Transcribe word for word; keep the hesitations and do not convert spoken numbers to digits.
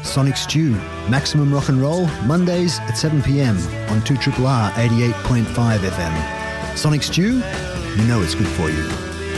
Sonic Stew, Maximum Rock and Roll, Mondays at seven p.m. on two R R R eighty-eight point five F M. Sonic Stew, you know it's good for you.